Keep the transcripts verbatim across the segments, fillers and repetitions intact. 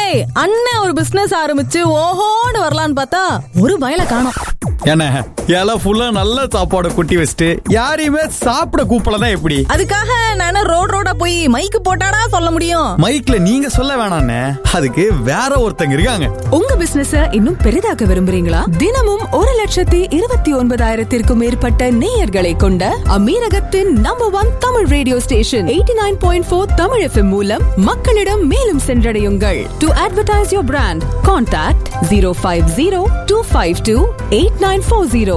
டேய், அண்ணன் ஒரு பிசினஸ் ஆரம்பிச்சு ஓஹோன்னு வரலான்னு பார்த்தா ஒரு பயல காணோம். என்ன இலை ஃபுல்லா நல்ல சாப்பாடு கொட்டி வச்சுட்டு யாரையுமே சாப்பிட கூப்பிடலாம் எப்படி? அதுக்காக நான் ரோட் ரோடா போய் மைக்கு போட்டாடா சொல்ல முடியும்? மைக்ல நீங்க சொல்ல வேணாண்ணே, அதுக்கு வேற ஒருத்தங்க இருக்காங்க. உங்க பிசினஸ இன்னும் பெரிதாக்க விரும்புறீங்களா? தினமும் ஒரு லட்சத்தி இருபத்தி ஒன்பதாயிரத்திற்கும் மேற்பட்ட நேயர்களை கொண்ட அமீரகத்தின் number one Tamil radio station eighty nine point four Tamil FM மூலம் மக்களிடம் மேலும் சென்றடையுங்கள். To advertise your brand, contact zero five zero two five two eight nine four zero.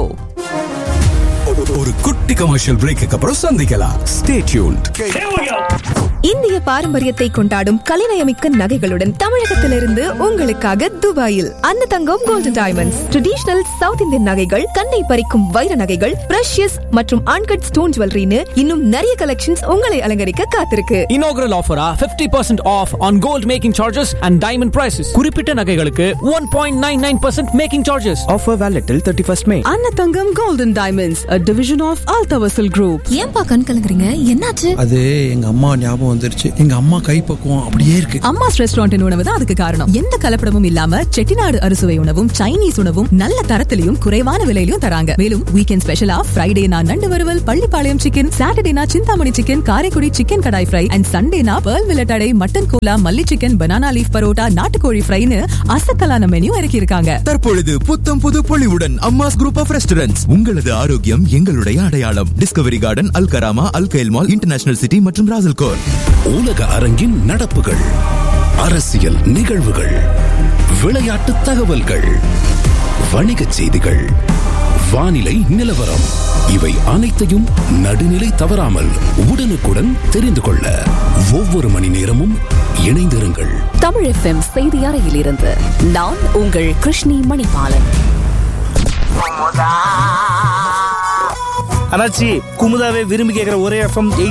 ஒரு குட்டி கமர்ஷியல் பிரேக்கு அப்புறம் சந்திக்கலாம். Stay tuned. இந்திய பாரம்பரியத்தை கொண்டாடும் கலைநயமிக்க நகைகளுடன் தமிழகத்திலிருந்து உங்களுக்காக துபாயில் அந்த தங்கம் golden diamonds. Traditional south Indian நகைகள், கண்ணை பறிக்கும் வைர நகைகள், பிரஷியஸ் மற்றும் அன்கட் ஸ்டோன் ஜுவல்லரின்னு இன்னும் நிறைய கலெக்ஷன்ஸ் உங்களை அலங்கரிக்க காத்திருக்கு. Inaugural offer fifty percent off on gold making charges and diamond prices. குறிப்பிட்ட நகைகளுக்கு one point nine nine percent making charges. Offer valid till thirty-first May. அந்த தங்கம் golden diamonds, a division of Altavasil Group. ஏன்பா கண் கலங்குறீங்க? என்னாச்சு? அது எங்க அம்மா ஞாபகம் வந்துருச்சு. எங்க அம்மா கைப்பக்குவம் அப்படியே இருக்கு. அம்மாஸ் ரெஸ்டாரண்ட் உணவு தான் அதுக்கு காரணம். எந்த கலப்படமும் இல்லாம செட்டிநாடு அறுசுவை உணவும் சைனீஸ் உணவும் நல்ல தரத்திலையும் குறைவான விலையிலும் தராங்க. மேலும் வீக்கெண்ட் ஸ்பெஷலா ஃப்ரைடேனா நண்டு வறுவல், Pallipalayam chicken, சாட்டர்டேனா Chintamani chicken, Karaikudi chicken kadai fry and சண்டேனா பேர்ல் வில்லட்டடை, மட்டன் கோலா, மல்லி சிக்கன், பனானா லீஃப் பரோட்டா, நாட்டுக்கோழி ஃப்ரைன்னு அசத்தலான மெனு இறக்கி இருக்காங்க. தற்பொழுது புத்தம் புது பொலிவுடன் அம்மாஸ் குரூப் ஆஃப் ரெஸ்டாரண்ட்ஸ். உங்களது ஆரோக்கியம் எங்களுடைய அடையாளம். Discovery garden, Al Karama, alkyl mall, international city மற்றும் ராசல்கோர். உலக அரங்கின் நடப்புகள், அரசியல் நிகழ்வுகள், விளையாட்டு தகவல்கள், வணிகச் செய்திகள், வானிலை நிலவரம், இவை அனைத்தையும் நடுநிலை தவறாமல் உடனுக்குடன் தெரிந்து கொள்ள ஒவ்வொரு மணி நேரமும் இணைந்திருங்கள். தமிழ் எஃப்எம் செய்தி அறையில் இருந்து நான் உங்கள் கிருஷ்ணி மணிபாலன். அண்ணாச்சி, குமுதாவே விரும்பி கேட்கிற ஒரே எஃப்எம்